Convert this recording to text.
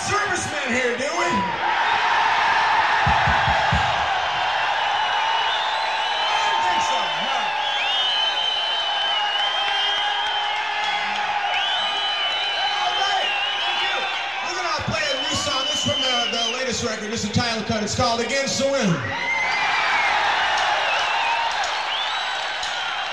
servicemen here, do we? From the latest record, this is a title cut. It's called Against the Wind.